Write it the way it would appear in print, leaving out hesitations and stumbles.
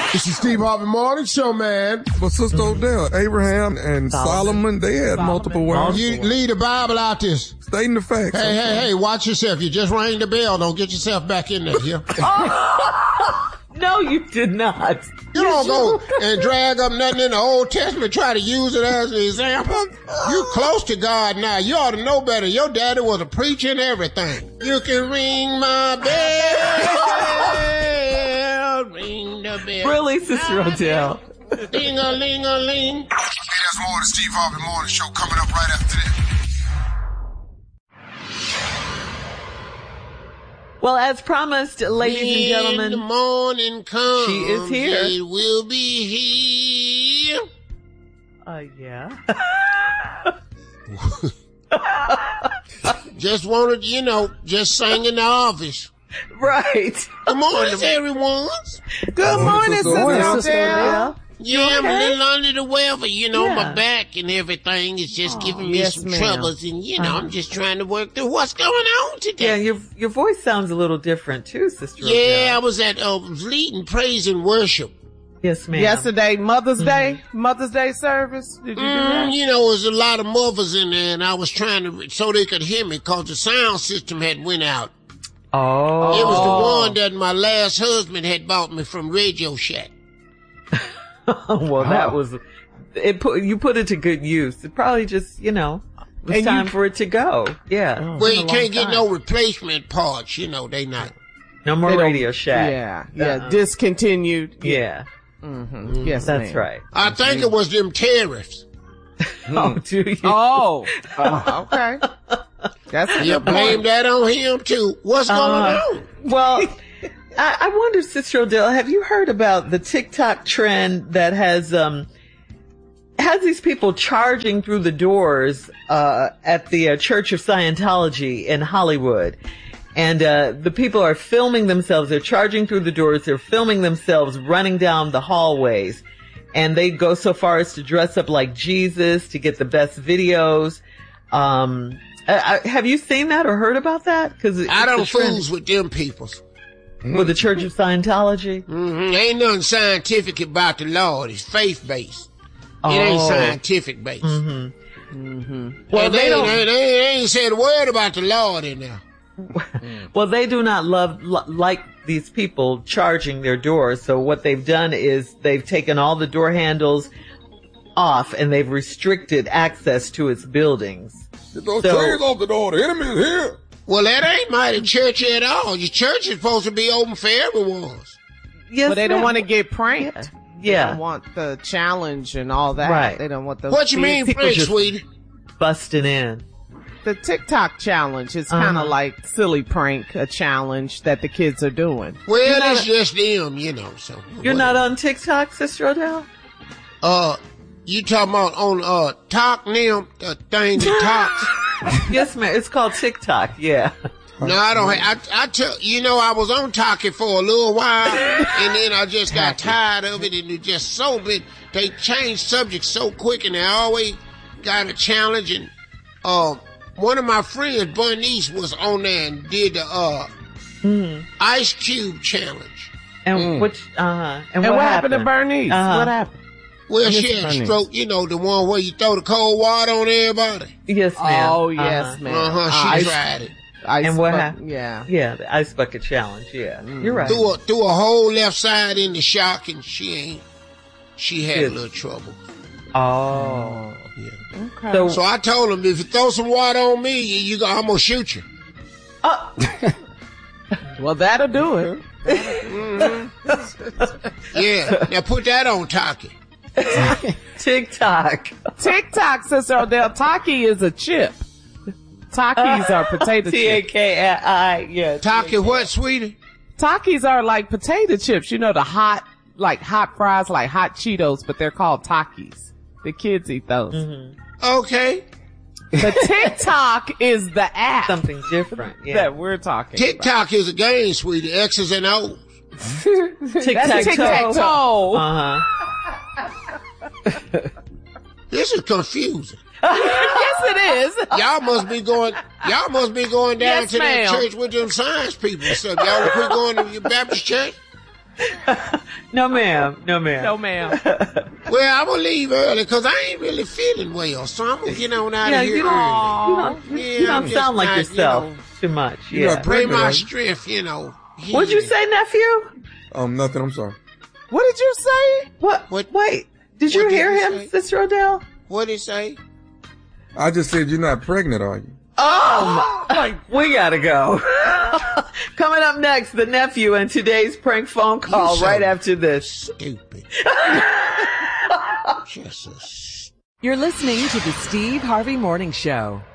It's the Steve Harvey Morning Show, man. But Sister Odell, Abraham and Solomon, they had multiple wives. You leave the Bible out this. Stating the facts. Hey, watch yourself. You just rang the bell. Don't get yourself back in there here. No, you did not. You don't go and drag up nothing in the Old Testament, try to use it as an example. You close to God now. You ought to know better. Your daddy was a preacher and everything. You can ring my bell, ring the bell. Really, Sister Odell? Ding-a-ling-a-ling. Hey, there's more of the Steve Harvey Morning Show coming up right after this. Well, as promised, ladies and gentlemen, the morning comes, she is here. It will be here. Yeah. Just wanted, just sang in the office. Right. Good morning, everyone. Good morning, Sister Odell. Yeah, okay? I'm a little under the weather, my back and everything is just giving me some troubles, and I'm just trying to work through what's going on today. Yeah, your voice sounds a little different too, Sister Odell. Yeah, I was at leading praise and worship. Yes, ma'am. Yesterday, Mother's Day service. Did you do that? There was a lot of mothers in there, and I was trying to, so they could hear me, because the sound system had went out. Oh. It was the one that my last husband had bought me from Radio Shack. Well, that was you put it to good use. It probably just, it was time for it to go. Yeah. Well, you can't get no replacement parts, they not. No more Radio Shack. Yeah. Discontinued. Yeah. Mm-hmm. Yes, that's right. I think it was them tariffs. Oh, do you? Oh, okay. You blame that on him too. What's going on? Well, I wonder, Sister Odell, have you heard about the TikTok trend that has these people charging through the doors at the Church of Scientology in Hollywood? And the people are filming themselves. They're charging through the doors. They're filming themselves running down the hallways. And they go so far as to dress up like Jesus to get the best videos. Have you seen that or heard about that? Because I don't fools with them peoples. With the Church of Scientology? Mm-hmm. Ain't nothing scientific about the Lord. It's faith-based. It ain't scientific-based. Mm-hmm. Mm-hmm. Well, and they ain't said a word about the Lord in there. Well, they do not like these people charging their doors. So what they've done is they've taken all the door handles off and they've restricted access to its buildings. Get those chains off the door. The enemy is here. Well, that ain't mighty church at all. Your church is supposed to be open for everyone. Yes, but they don't want to get pranked. Yeah. They don't want the challenge and all that. Right. They don't want the... What you mean, pranked, sweetie? Busting in. The TikTok challenge is kind of like silly prank, a challenge that the kids are doing. Well, it's just them, so. You're not on TikTok, Sister Odell? You talking about on, Talk Them, the thing that talks? Yes, ma'am. It's called TikTok, yeah. No, I don't. I was on Talkie for a little while, and then I just got tired of it, and it just so big. They changed subjects so quick, and they always got a challenge. And one of my friends, Bernice, was on there and did the Ice Cube challenge. And what happened to Bernice? What happened? Well, she had a stroke, the one where you throw the cold water on everybody. Yes, ma'am. Oh, yes, ma'am. She tried it. And what happened? Yeah. Yeah, the ice bucket challenge, yeah. You're right. Threw a whole left side in the shock, and she had a little trouble. Oh. Yeah. Okay. So I told him, if you throw some water on me, I'm going to shoot you. Well, that'll do it. Yeah. Now put that on Taki. TikTok, Sister Odell. Taki is a chip. Takis are potato chips. Taki, yeah. Taki what, sweetie? Takis are like potato chips. The hot fries, like hot Cheetos, but they're called Takis. The kids eat those. Mm-hmm. Okay. The TikTok is the app. Something different, yeah. That we're talking TikTok about. is a game, sweetie. X's and O's. Tic-tac-toe. Uh-huh. This is confusing. Yes, it is. Y'all must be going down Yes, to that ma'am. church with them science people and stuff. Y'all quit going to your Baptist church? No, ma'am. No, ma'am. No, ma'am. Well, I'm gonna leave early because I ain't really feeling well, so I'm gonna get on out of here you early. don't I'm sound just like not, yourself too much. You're Yeah. not Pray pregnant, my are you? strength, What'd you say, nephew? Nothing. I'm sorry. What did you say? What? What- Wait. Did you what did hear he him, say? Sister Odell? What'd he say? I just said you're not pregnant, are you? Oh, we gotta go. Coming up next, the nephew and today's prank phone call so right after this. Stupid. Just a You're listening to the Steve Harvey Morning Show.